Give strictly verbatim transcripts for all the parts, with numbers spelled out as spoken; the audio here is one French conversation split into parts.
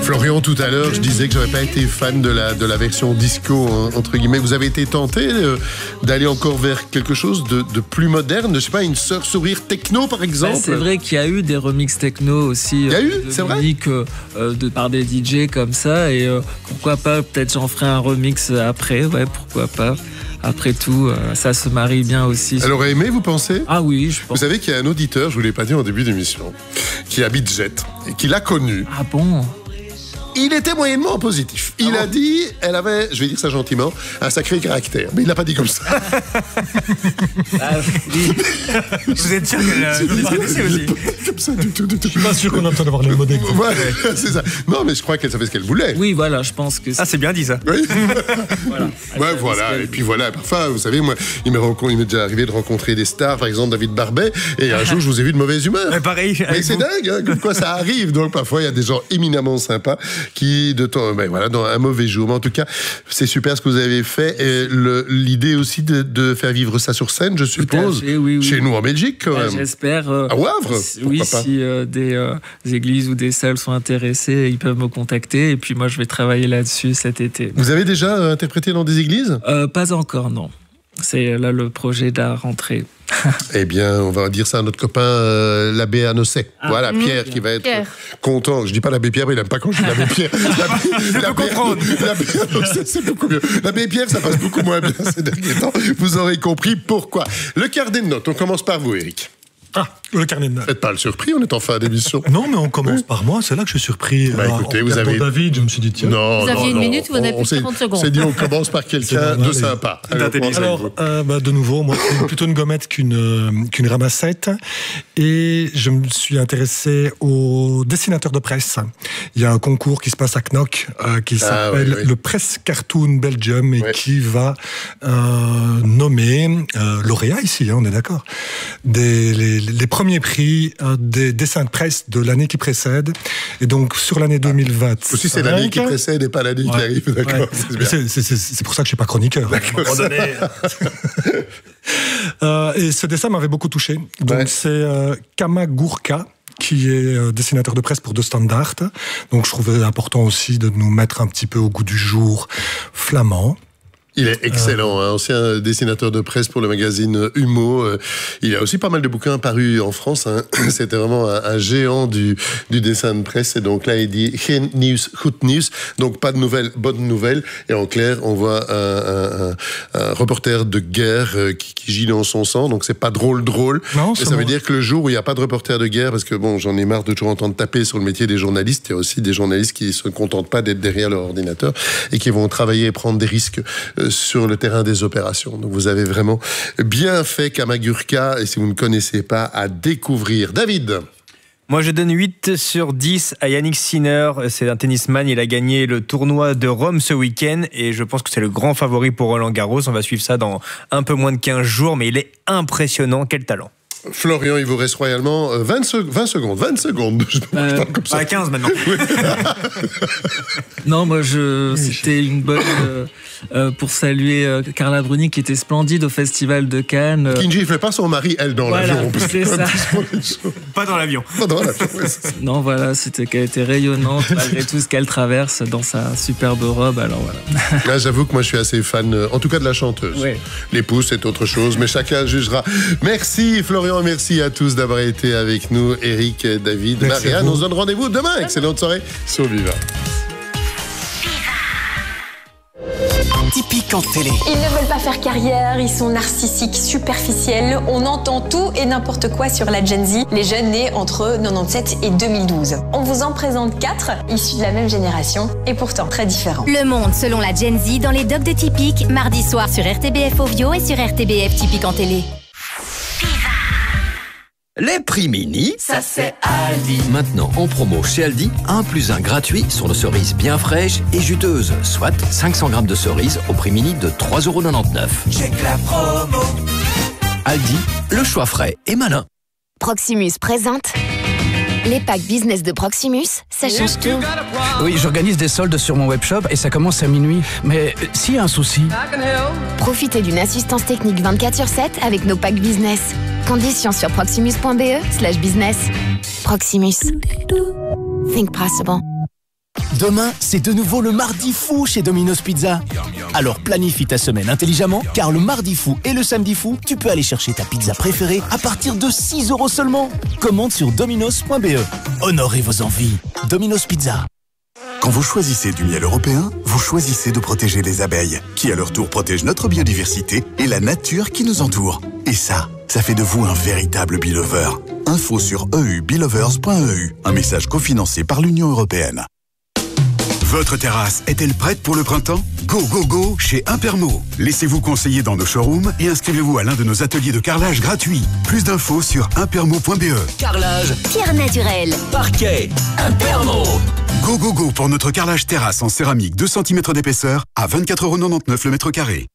Florian, tout à l'heure, je disais que j'aurais pas été fan de la, de la version disco, hein, entre guillemets. Vous avez été tenté euh, d'aller encore vers quelque chose de, de plus moderne, je sais pas, une sœur sourire techno, par exemple. Bah, c'est vrai qu'il y a eu des remixes techno aussi. Il y a eu, de c'est vrai musique, euh, de, par des D J comme ça. Et euh, pourquoi pas, peut-être j'en ferai un remix après, ouais, pourquoi pas. Après tout, euh, ça se marie bien aussi. Elle aurait aimé, vous pensez ? Ah oui, je pense. Vous savez qu'il y a un auditeur, je vous l'ai pas dit en début d'émission, qui habite Jette et qui l'a connu. Ah bon ? Il était moyennement positif. Il ah a bon dit, elle avait, je vais dire ça gentiment, un sacré caractère. Mais il l'a pas dit comme ça. Ah, oui. Vous êtes sûr qu'elle vous connaissez aussi ? Comme ça du tout, du tout. Je suis pas sûr qu'on a besoin d'avoir les modèles. Ouais, c'est ça. Non, mais je crois qu'elle savait ce qu'elle voulait. Oui, voilà, je pense que c'est... Ah, c'est bien dit ça. Oui. Voilà. Ouais, voilà. Et puis voilà. Parfois, vous savez, moi, il m'est, rencontré, il m'est déjà arrivé de rencontrer des stars, par exemple David Barbet, et un jour, je vous ai vu de mauvaise humeur. Mais pareil. Mais c'est vous. dingue, hein, comme quoi ça arrive. Donc parfois, il y a des gens éminemment sympas qui, de temps, ben voilà, dans un mauvais jour. Mais en tout cas, c'est super ce que vous avez fait. Et le, l'idée aussi de, de faire vivre ça sur scène, je suppose, fait, oui, oui. chez nous en Belgique, quand Ouais, même. j'espère. Euh, À Wavre, si, Oui, pourquoi pas. si euh, des, euh, des églises ou des salles sont intéressées, ils peuvent me contacter. Et puis moi, je vais travailler là-dessus cet été. Vous avez déjà euh, interprété dans des églises ? Euh, pas encore, non. C'est là le projet de la rentrée. Eh bien, on va dire ça à notre copain euh, l'abbé Anosset. Ah, voilà, mmh, Pierre qui va être Pierre. content. Je dis pas l'abbé Pierre, mais il n'aime pas quand je dis l'abbé Pierre. L'abbé, l'abbé, comprendre. l'abbé Anosset, c'est beaucoup mieux. L'abbé Pierre, ça passe beaucoup moins bien ces derniers temps. Vous aurez compris pourquoi. Le carnet de notes, on commence par vous, Eric. Ah, le carnet de notes. Faites pas le surpris, on est en fin d'émission. Non, mais on commence par moi, c'est là que je suis surpris. Bah, Alors, écoutez, en vous regardant avez- David, je me suis dit, tiens. Non, Vous non, aviez une non. minute, vous en avez On plus s'est- de trente secondes. On s'est dit, on commence par quelqu'un C'est de normal, sympa. Allez, on commence avec Alors, vous. euh, bah, de nouveau, moi, c'est plutôt une gommette qu'une, euh, qu'une ramassette. Et je me suis intéressé aux dessinateurs de presse. Il y a un concours qui se passe à Knock, euh, qui Ah, s'appelle oui, oui. le Press Cartoon Belgium et Ouais. qui va euh, nommer euh, lauréats ici, hein, on est d'accord, des, les, les premiers prix euh, des dessins de presse de l'année qui précède. Et donc, sur l'année deux mille vingt. Aussi, c'est l'année qui précède et pas l'année qui Ouais. arrive. D'accord, Ouais. c'est Mais bien. C'est, c'est, c'est, c'est pour ça que je suis pas chroniqueur. À un moment donné. euh, et ce dessin m'avait beaucoup touché. Donc Ouais. c'est euh, Kamagurka, qui est euh, dessinateur de presse pour De Standaard. Donc je trouvais important aussi de nous mettre un petit peu au goût du jour flamand. Il est excellent, hein, ancien dessinateur de presse pour le magazine Humo. Euh, Il a aussi pas mal de bouquins parus en France. Hein. C'était vraiment un, un géant du, du dessin de presse. Et donc là, il dit « Geen nieuws, goed nieuws ». Donc pas de nouvelles, bonnes nouvelles. Et en clair, on voit un, un, un, un reporter de guerre euh, qui, qui gît dans son sang. Donc c'est pas drôle, drôle. Non, Mais c'est ça veut moi. dire que le jour où il n'y a pas de reporter de guerre, parce que bon, j'en ai marre de toujours entendre taper sur le métier des journalistes, il y a aussi des journalistes qui se contentent pas d'être derrière leur ordinateur et qui vont travailler et prendre des risques euh, sur le terrain des opérations. Donc vous avez vraiment bien fait Kamagurka, et si vous ne connaissez pas, à découvrir. David. Moi, je donne huit sur dix à Yannick Sinner. C'est un tennisman. Il a gagné le tournoi de Rome ce week-end et je pense que c'est le grand favori pour Roland Garros. On va suivre ça dans un peu moins de quinze jours, mais il est impressionnant. Quel talent. Florian, il vous reste royalement euh, vingt, sec- vingt secondes. vingt secondes. Je, Euh, je parle comme ça. À quinze maintenant. Non, moi, je, c'était une bonne... euh, euh, pour saluer euh, Carla Bruni, qui était splendide au Festival de Cannes. Euh, Qui ne gifle pas son mari, elle, dans Voilà, l'avion. parce c'est que- ça. Pas dans l'avion. Pas dans l'avion, ouais, c'est ça. Non, voilà, c'était qu'elle était rayonnante malgré tout ce qu'elle traverse dans sa superbe robe. Alors voilà. Là, j'avoue que moi, je suis assez fan, euh, en tout cas de la chanteuse. Ouais. L'époux, c'est autre chose, mais chacun jugera. Merci Florian, merci à tous d'avoir été avec nous. Eric, David, Merci Marianne, à vous. on se donne rendez-vous demain. Excellente soirée sur Viva. Typique en télé. Ils ne veulent pas faire carrière, ils sont narcissiques, superficiels. On entend tout et n'importe quoi sur la Gen Z, les jeunes nés entre quatre-vingt-dix-sept et deux mille douze. On vous en présente quatre, issus de la même génération et pourtant très différents. Le monde selon la Gen Z dans les docs de Typique, mardi soir sur R T B F Ovio et sur R T B F Typique en télé. Les prix mini, ça c'est Aldi. Maintenant en promo chez Aldi, un plus un gratuit sur nos cerises bien fraîches et juteuses, soit cinq cents grammes de cerises au prix mini de trois euros quatre-vingt-dix-neuf. Check la promo. Aldi, le choix frais et malin. Proximus présente les packs business de Proximus, ça change tout. Oui, j'organise des soldes sur mon webshop et ça commence à minuit. Mais euh, s'il y a un souci... Profitez d'une assistance technique vingt-quatre sur sept avec nos packs business. Conditions sur proximus.be slash business. Proximus. Think possible. Demain, c'est de nouveau le mardi fou chez Domino's Pizza. Alors planifie ta semaine intelligemment, car le mardi fou et le samedi fou, tu peux aller chercher ta pizza préférée à partir de six euros seulement. Commande sur dominos point b e. Honorez vos envies. Domino's Pizza. Quand vous choisissez du miel européen, vous choisissez de protéger les abeilles, qui à leur tour protègent notre biodiversité et la nature qui nous entoure. Et ça, ça fait de vous un véritable beelover. Info sur e u beelovers point e u, un message cofinancé par l'Union européenne. Votre terrasse est-elle prête pour le printemps ? Go, go, go chez Impermo. Laissez-vous conseiller dans nos showrooms et inscrivez-vous à l'un de nos ateliers de carrelage gratuits. Plus d'infos sur impermo point b e. Carrelage, pierre naturelle, parquet, Impermo. Go, go, go pour notre carrelage terrasse en céramique deux centimètres d'épaisseur à vingt-quatre euros quatre-vingt-dix-neuf le mètre carré.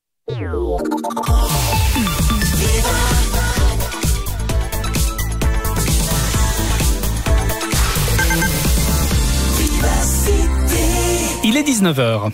Il est dix-neuf heures.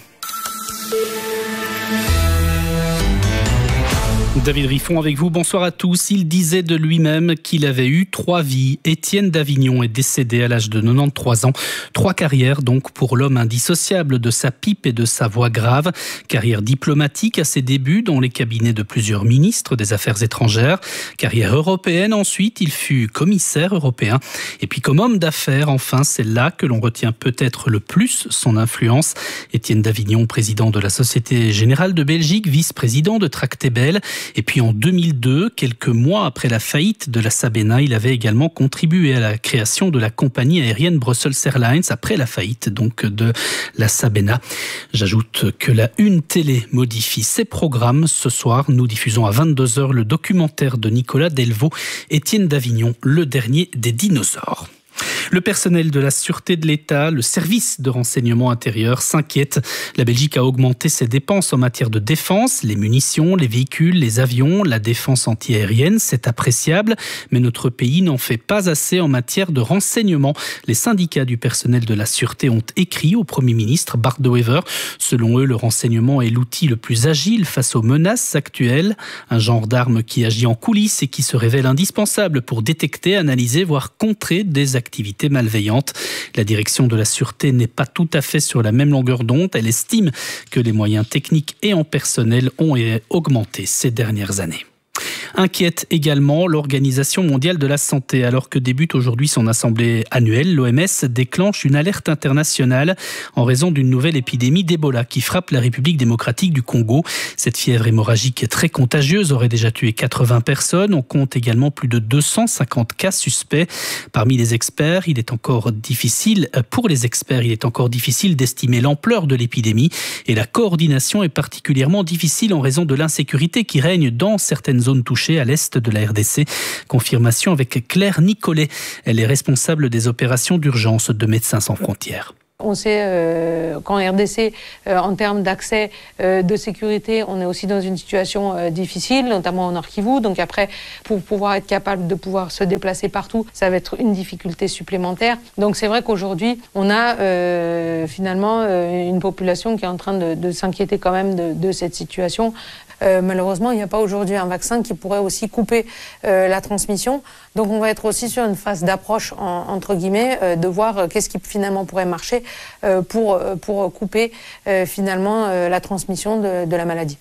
David Riffon avec vous, bonsoir à tous. Il disait de lui-même qu'il avait eu trois vies. Étienne d'Avignon est décédé à l'âge de quatre-vingt-treize ans. Trois carrières donc pour l'homme indissociable de sa pipe et de sa voix grave. Carrière diplomatique à ses débuts dans les cabinets de plusieurs ministres des Affaires étrangères. Carrière européenne ensuite, il fut commissaire européen. Et puis comme homme d'affaires, enfin, c'est là que l'on retient peut-être le plus son influence. Étienne d'Avignon, président de la Société Générale de Belgique, vice-président de Tractebel. Et puis en deux mille deux, quelques mois après la faillite de la Sabena, il avait également contribué à la création de la compagnie aérienne Brussels Airlines après la faillite donc de la Sabena. J'ajoute que la Une Télé modifie ses programmes. Ce soir, nous diffusons à vingt-deux heures le documentaire de Nicolas Delvaux, Étienne d'Avignon, le dernier des dinosaures. Le personnel de la Sûreté de l'État, le service de renseignement intérieur s'inquiète. La Belgique a augmenté ses dépenses en matière de défense, les munitions, les véhicules, les avions, la défense antiaérienne, c'est appréciable, mais notre pays n'en fait pas assez en matière de renseignement. Les syndicats du personnel de la Sûreté ont écrit au Premier ministre Bart De Wever. Selon eux, le renseignement est l'outil le plus agile face aux menaces actuelles, un genre d'arme qui agit en coulisses et qui se révèle indispensable pour détecter, analyser, voire contrer des activités malveillante. La direction de la Sûreté n'est pas tout à fait sur la même longueur d'onde. Elle estime que les moyens techniques et en personnel ont augmenté ces dernières années. Inquiète également l'Organisation mondiale de la santé. Alors que débute aujourd'hui son assemblée annuelle, l'O M S déclenche une alerte internationale en raison d'une nouvelle épidémie d'Ebola qui frappe la République démocratique du Congo. Cette fièvre hémorragique très contagieuse aurait déjà tué quatre-vingts personnes. On compte également plus de deux cent cinquante cas suspects. Parmi les experts, il est encore difficile, pour les experts, il est encore difficile d'estimer l'ampleur de l'épidémie et la coordination est particulièrement difficile en raison de l'insécurité qui règne dans certaines zones touchées à l'est de la R D C. Confirmation avec Claire Nicolet. Elle est responsable des opérations d'urgence de Médecins sans frontières. On sait euh, qu'en R D C, euh, en termes d'accès euh, de sécurité, on est aussi dans une situation euh, difficile, notamment en Nord Kivu. Donc après, pour pouvoir être capable de pouvoir se déplacer partout, ça va être une difficulté supplémentaire. Donc c'est vrai qu'aujourd'hui, on a euh, finalement euh, une population qui est en train de, de s'inquiéter quand même de, de cette situation. Euh, malheureusement, il n'y a pas aujourd'hui un vaccin qui pourrait aussi couper euh, la transmission. Donc on va être aussi sur une phase d'approche, en, entre guillemets, euh, de voir euh, qu'est-ce qui finalement pourrait marcher euh, pour, pour couper euh, finalement euh, la transmission de, de la maladie.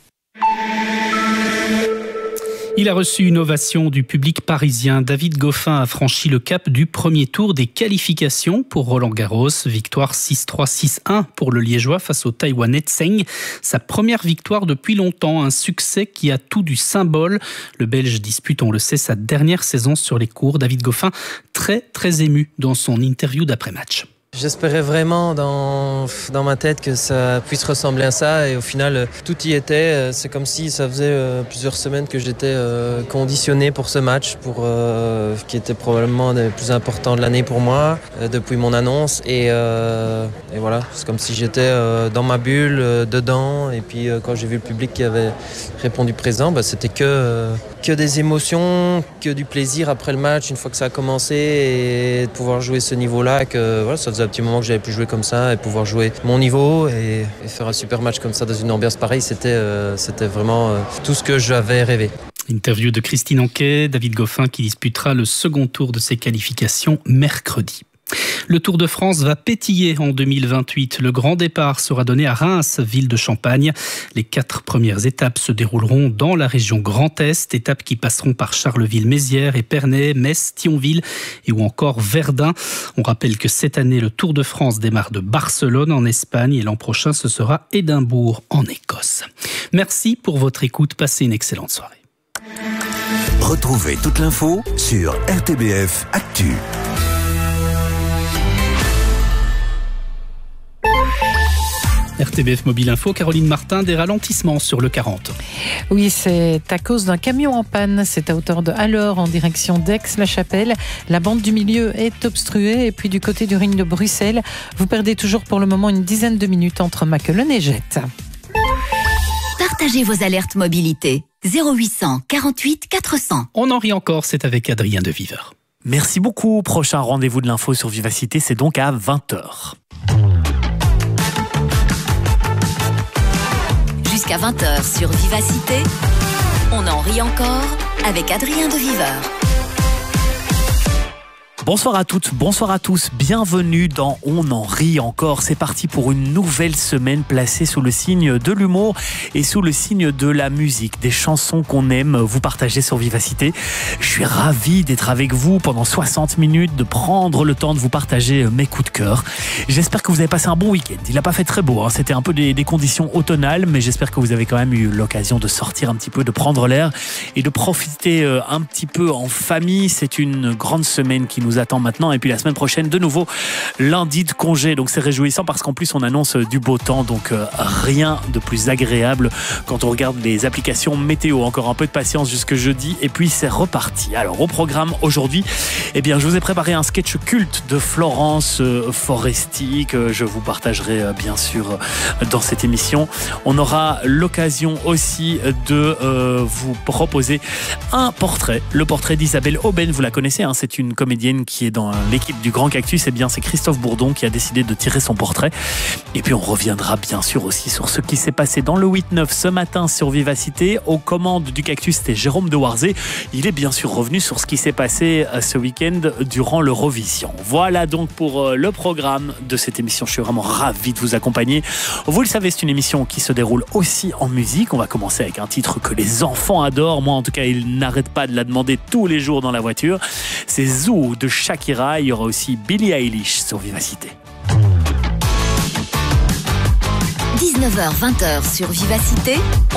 Il a reçu une ovation du public parisien. David Goffin a franchi le cap du premier tour des qualifications pour Roland-Garros. Victoire six trois six un pour le Liégeois face au Taïwanais Tseng. Sa première victoire depuis longtemps, un succès qui a tout du symbole. Le Belge dispute, on le sait, sa dernière saison sur les cours. David Goffin, très très ému dans son interview d'après-match. J'espérais vraiment dans, dans ma tête que ça puisse ressembler à ça et au final tout y était. C'est comme si ça faisait euh, plusieurs semaines que j'étais euh, conditionné pour ce match, pour, euh, qui était probablement le plus important de l'année pour moi euh, depuis mon annonce et, euh, et voilà, c'est comme si j'étais euh, dans ma bulle, euh, dedans et puis euh, quand j'ai vu le public qui avait répondu présent, bah, c'était que, euh, que des émotions, que du plaisir après le match une fois que ça a commencé et de pouvoir jouer ce niveau-là, que voilà, ça faisait un petit moment que j'avais pu jouer comme ça et pouvoir jouer mon niveau et, et faire un super match comme ça dans une ambiance pareille, c'était, euh, c'était vraiment euh, tout ce que j'avais rêvé. Interview de Christine Anquet, David Goffin qui disputera le second tour de ses qualifications mercredi. Le Tour de France va pétiller en deux mille vingt-huit. Le grand départ sera donné à Reims, ville de Champagne. Les quatre premières étapes se dérouleront dans la région Grand Est, étapes qui passeront par Charleville-Mézières, Épernay, Metz, Thionville et ou encore Verdun. On rappelle que cette année, le Tour de France démarre de Barcelone en Espagne et l'an prochain, ce sera Édimbourg en Écosse. Merci pour votre écoute. Passez une excellente soirée. Retrouvez toute l'info sur R T B F Actu. R T B F Mobile Info, Caroline Martin, des ralentissements sur le quarante. Oui, c'est à cause d'un camion en panne. C'est à hauteur de Allort en direction d'Aix-la-Chapelle. La bande du milieu est obstruée et puis du côté du ring de Bruxelles, vous perdez toujours pour le moment une dizaine de minutes entre Maquelone et Jette. Partagez vos alertes mobilité. zéro huit cent quarante-huit quatre cents. On en rit encore, c'est avec Adrien de Viveur. Merci beaucoup. Prochain rendez-vous de l'info sur Vivacité, c'est donc à vingt heures. Jusqu'à vingt heures sur Vivacité, on en rit encore avec Adrien de Viveur. Bonsoir à toutes, bonsoir à tous, bienvenue dans On en rit encore. C'est parti pour une nouvelle semaine placée sous le signe de l'humour et sous le signe de la musique, des chansons qu'on aime vous partager sur Vivacité. Je suis ravi d'être avec vous pendant soixante minutes, de prendre le temps de vous partager mes coups de cœur. J'espère que vous avez passé un bon week-end. Il n'a pas fait très beau, hein. C'était un peu des, des conditions automnales, mais j'espère que vous avez quand même eu l'occasion de sortir un petit peu, de prendre l'air et de profiter un petit peu en famille. C'est une grande semaine qui nous attend maintenant, et puis la semaine prochaine de nouveau lundi de congé, donc c'est réjouissant parce qu'en plus on annonce du beau temps, donc euh, rien de plus agréable quand on regarde les applications météo. Encore un peu de patience jusque jeudi et puis c'est reparti. Alors au programme aujourd'hui, eh bien je vous ai préparé un sketch culte de Florence euh, Foresti que je vous partagerai euh, bien sûr euh, dans cette émission. On aura l'occasion aussi de euh, vous proposer un portrait, le portrait d'Isabelle Aubin. Vous la connaissez, hein, c'est une comédienne qui est dans l'équipe du Grand Cactus. Eh bien c'est Christophe Bourdon qui a décidé de tirer son portrait. Et puis on reviendra bien sûr aussi sur ce qui s'est passé dans le huit neuf ce matin sur Vivacité. Aux commandes du Cactus, c'était Jérôme de Warzé. Il est bien sûr revenu sur ce qui s'est passé ce week-end durant l'Eurovision. Voilà donc pour le programme de cette émission. Je suis vraiment ravi de vous accompagner. Vous le savez, c'est une émission qui se déroule aussi en musique. On va commencer avec un titre que les enfants adorent. Moi en tout cas, ils n'arrêtent pas de la demander tous les jours dans la voiture. C'est Zoo de Shakira. Il y aura aussi Billie Eilish sur Vivacité. dix-neuf heures vingt sur Vivacité.